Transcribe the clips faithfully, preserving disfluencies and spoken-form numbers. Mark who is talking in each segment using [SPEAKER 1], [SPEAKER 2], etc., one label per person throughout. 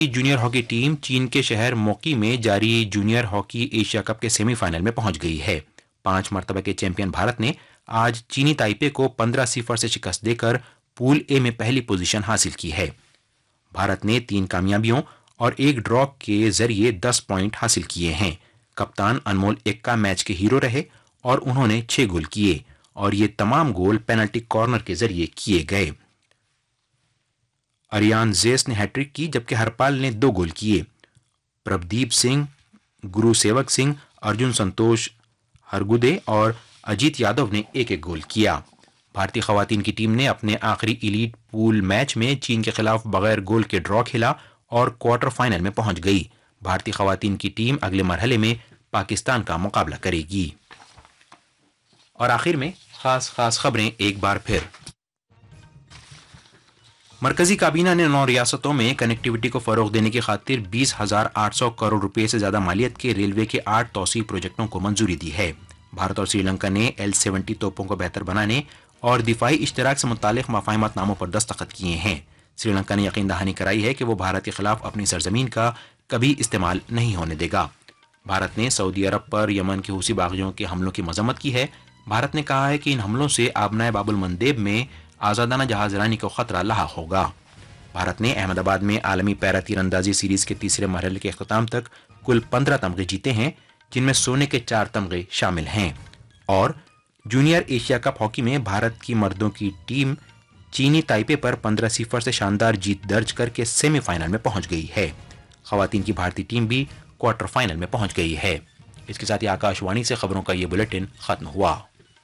[SPEAKER 1] Junior hockey team चीन के शहर मोकी में जारी जूनियर हॉकी एशिया कप के सेमीफाइनल में पहुंच गई है। पांच मर्तबा के चैंपियन भारत ने आज चीनी ताइपे को पंद्रह सिफर से शिकस्त देकर पूल ए में पहली पोजीशन हासिल की है। भारत ने तीन कामयाबियों और एक ड्रॉ के जरिए दस पॉइंट हासिल किए हैं। कप्तान अनमोल एक्का मैच के हीरो रहे और उन्होंने छह गोल किए और ये तमाम गोल पेनल्टी कॉर्नर के जरिए किए गए। अरियान जेस ने हैट्रिक की जबकि हरपाल ने दो गोल किए। प्रभदीप सिंह, गुरु सेवक सिंह, अर्जुन संतोष हरगुदे और अजीत यादव ने एक एक गोल किया। भारतीय खवातीन की टीम ने अपने आखिरी इलीट पूल मैच में चीन के खिलाफ बगैर गोल के ड्रॉ खेला और क्वार्टर फाइनल में पहुंच गई। भारतीय खवातीन की टीम अगले मरहले में पाकिस्तान का मुकाबला करेगी। और आखिर में खास खास खबरें एक बार फिर। मरकजी काबीना ने नौ रियासतों में कनेक्टिविटी को फरोग देने की खातिर बीस हजार आठ सौ करोड़ रुपए से ज्यादा मालियत के रेलवे के आठ तौसीफ प्रोजेक्टों को मंजूरी दी है। भारत और श्रीलंका ने एल सेवेंटी तोपों को बेहतर बनाने और दिफाई इश्तराक से मुतालिक मफाहिमतनामों पर दस्तखत किए हैं। श्रीलंका ने यकीन दहानी कराई है कि वो भारत के खिलाफ अपनी सरजमीन का कभी इस्तेमाल नहीं होने देगा। भारत ने सऊदी अरब पर यमन के हूसी बागियों के हमलों की मजम्मत की है। भारत ने कहा है कि इन हमलों से आबनाए बाबुल मंदेब में आजादाना जहाजरानी को खतरा लाहा होगा। भारत ने अहमदाबाद में आलमी पैरा तीरंदाजी सीरीज के तीसरे मरहले के अख्ताम तक कुल पंद्रह तमगे जीते हैं, जिनमें सोने के चार तमगे शामिल हैं। और जूनियर एशिया कप हॉकी में भारत की मर्दों की टीम चीनी ताइपे पर पंद्रह सिफर से शानदार जीत दर्ज करके सेमीफाइनल में पहुंच गई है। खवातीन की भारतीय टीम भी क्वार्टर फाइनल में पहुंच गई है। इसके साथ ही आकाशवाणी से खबरों का यह बुलेटिन खत्म हुआ।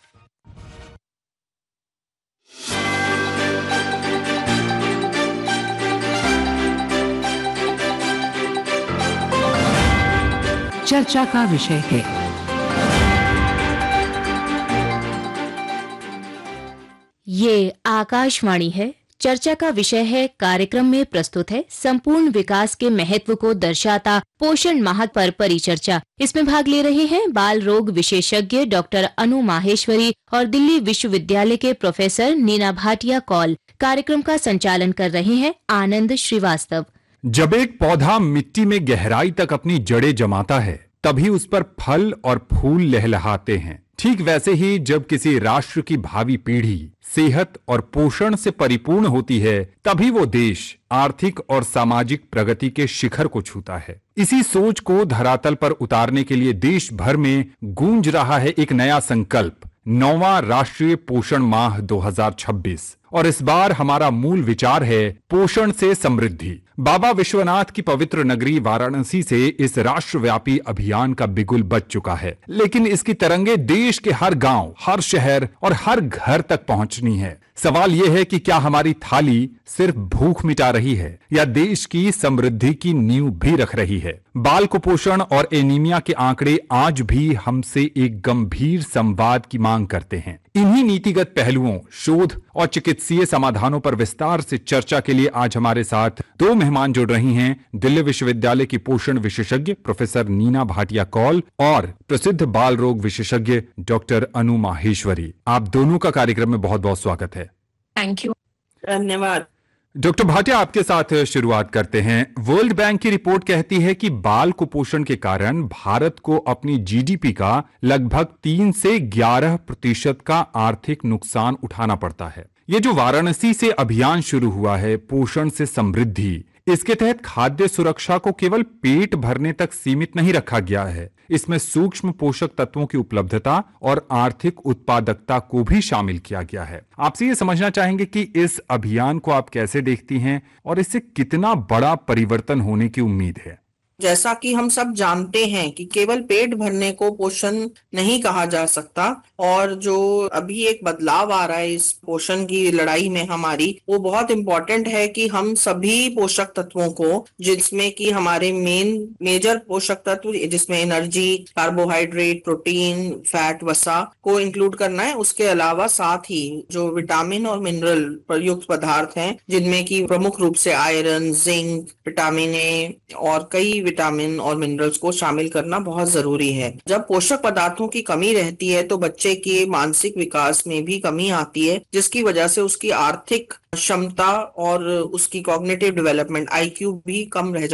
[SPEAKER 2] चर्चा का विषय है।
[SPEAKER 3] ये आकाशवाणी है। चर्चा का विषय है कार्यक्रम में प्रस्तुत है संपूर्ण विकास के महत्व को दर्शाता पोषण माह पर परिचर्चा। इसमें भाग ले रहे हैं बाल रोग विशेषज्ञ डॉक्टर अनु माहेश्वरी और दिल्ली विश्वविद्यालय के प्रोफेसर नीना भाटिया कौल। कार्यक्रम का संचालन कर रहे हैं आनंद श्रीवास्तव।
[SPEAKER 4] जब एक पौधा मिट्टी में गहराई तक अपनी जड़ें जमाता है, तभी उस पर फल और फूल लहलहाते हैं। ठीक वैसे ही जब किसी राष्ट्र की भावी पीढ़ी सेहत और पोषण से परिपूर्ण होती है, तभी वो देश आर्थिक और सामाजिक प्रगति के शिखर को छूता है। इसी सोच को धरातल पर उतारने के लिए देश भर में गूंज रहा है एक नया संकल्प, नौवां राष्ट्रीय पोषण माह दो हज़ार छब्बीस। और इस बार हमारा मूल विचार है पोषण से समृद्धि। बाबा विश्वनाथ की पवित्र नगरी वाराणसी से इस राष्ट्रव्यापी अभियान का बिगुल बज चुका है, लेकिन इसकी तरंगे देश के हर गांव, हर शहर और हर घर तक पहुंचनी है। सवाल यह है कि क्या हमारी थाली सिर्फ भूख मिटा रही है या देश की समृद्धि की नींव भी रख रही है। बाल कुपोषण और एनीमिया के आंकड़े आज भी हमसे एक गंभीर संवाद की मांग करते हैं। इन्हीं नीतिगत पहलुओं, शोध और चिकित्सीय समाधानों पर विस्तार से चर्चा के लिए आज हमारे साथ दो मेहमान जुड़ रही हैं। दिल्ली विश्वविद्यालय की पोषण विशेषज्ञ प्रोफेसर नीना भाटिया कौल और प्रसिद्ध बाल रोग विशेषज्ञ डॉक्टर अनु माहेश्वरी। आप दोनों का कार्यक्रम में बहुत बहुत स्वागत है।
[SPEAKER 5] Thank you. धन्यवाद।
[SPEAKER 4] डॉक्टर भाटिया, आपके साथ शुरुआत करते हैं। वर्ल्ड बैंक की रिपोर्ट कहती है कि बाल कुपोषण के कारण भारत को अपनी जीडीपी का लगभग तीन से ग्यारह प्रतिशत का आर्थिक नुकसान उठाना पड़ता है। ये जो वाराणसी से अभियान शुरू हुआ है पोषण से समृद्धि, इसके तहत खाद्य सुरक्षा को केवल पेट भरने तक सीमित नहीं रखा गया है। इसमें सूक्ष्म पोषक तत्वों की उपलब्धता और आर्थिक उत्पादकता को भी शामिल किया गया है। आपसे ये समझना चाहेंगे कि इस अभियान को आप कैसे देखती हैं और इससे कितना बड़ा परिवर्तन होने की उम्मीद है।
[SPEAKER 5] जैसा कि हम सब जानते हैं कि केवल पेट भरने को पोषण नहीं कहा जा सकता, और जो अभी एक बदलाव आ रहा है इस पोषण की लड़ाई में हमारी, वो बहुत इम्पोर्टेंट है कि हम सभी पोषक तत्वों को, जिसमें कि हमारे मेन मेजर पोषक तत्व जिसमें एनर्जी, कार्बोहाइड्रेट, प्रोटीन, फैट, वसा को इंक्लूड करना है। उसके अलावा साथ ही जो विटामिन और मिनरल प्रयुक्त पदार्थ हैं, जिनमें कि प्रमुख रूप से आयरन, जिंक, विटामिन ए और कई विटामिन और मिनरल्स को शामिल करना बहुत जरूरी है। जब पोषक पदार्थों की कमी रहती है तो बच्चे के मानसिक विकास में भी कमी आती है, जिसकी वजह से उसकी आर्थिक क्षमता और उसकी कॉग्निटिव डेवलपमेंट आईक्यू भी कम रह